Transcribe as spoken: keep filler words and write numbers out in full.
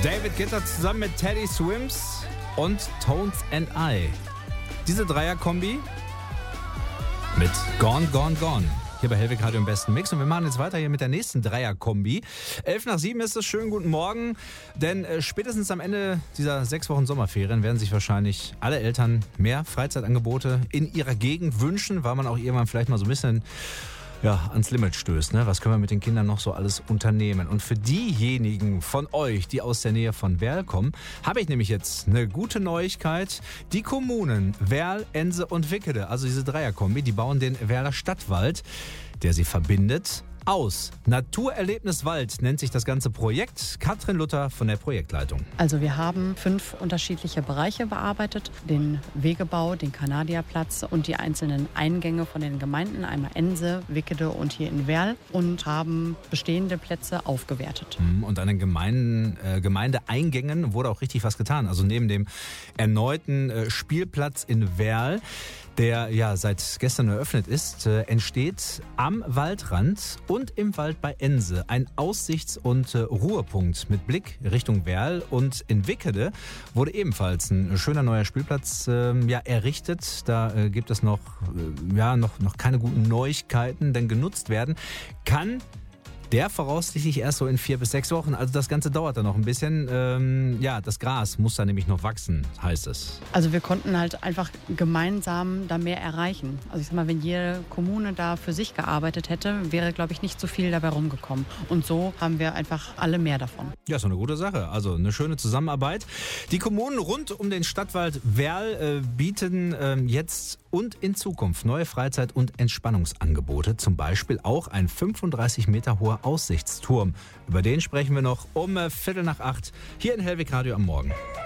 David Guetta zusammen mit Teddy Swims und Tones and I. Diese Dreier-Kombi mit Gone, Gone, Gone. Hier bei Hellwig Radio im besten Mix. Und wir machen jetzt weiter hier mit der nächsten Dreier-Kombi. Elf nach sieben ist es. Schönen guten Morgen. Denn äh, spätestens am Ende dieser sechs Wochen Sommerferien werden sich wahrscheinlich alle Eltern mehr Freizeitangebote in ihrer Gegend wünschen, weil man auch irgendwann vielleicht mal so ein bisschen ja, ans Limit stößt. Ne? Was können wir mit den Kindern noch so alles unternehmen? Und für diejenigen von euch, die aus der Nähe von Werl kommen, habe ich nämlich jetzt eine gute Neuigkeit. Die Kommunen Werl, Ense und Wickede, also diese Dreierkombi, die bauen den Werler Stadtwald, der sie verbindet, aus. Naturerlebnis Wald nennt sich das ganze Projekt. Katrin Luther von der Projektleitung. Also wir haben fünf unterschiedliche Bereiche bearbeitet. Den Wegebau, den Kanadierplatz und die einzelnen Eingänge von den Gemeinden. Einmal Ense, Wickede und hier in Werl. Und haben bestehende Plätze aufgewertet. Und an den Gemeinden, äh, Gemeindeeingängen wurde auch richtig was getan. Also neben dem erneuten äh, Spielplatz in Werl, der ja seit gestern eröffnet ist, äh, entsteht am Waldrand und im Wald bei Ense ein Aussichts- und äh, Ruhepunkt mit Blick Richtung Werl. Und in Wickede wurde ebenfalls ein schöner neuer Spielplatz äh, ja, errichtet. Da äh, gibt es noch, äh, ja, noch, noch keine guten Neuigkeiten, denn genutzt werden kann der voraussichtlich erst so in vier bis sechs Wochen. Also das Ganze dauert dann noch ein bisschen. Ähm, ja, das Gras muss da nämlich noch wachsen, heißt es. Also wir konnten halt einfach gemeinsam da mehr erreichen. Also ich sag mal, wenn jede Kommune da für sich gearbeitet hätte, wäre, glaube ich, nicht so viel dabei rumgekommen. Und so haben wir einfach alle mehr davon. Ja, ist so eine gute Sache. Also eine schöne Zusammenarbeit. Die Kommunen rund um den Stadtwald Werl äh, bieten äh, jetzt und in Zukunft neue Freizeit- und Entspannungsangebote. Zum Beispiel auch ein fünfunddreißig Meter hoher Aussichtsturm. Über den sprechen wir noch um Viertel nach acht hier in Hellwig Radio am Morgen.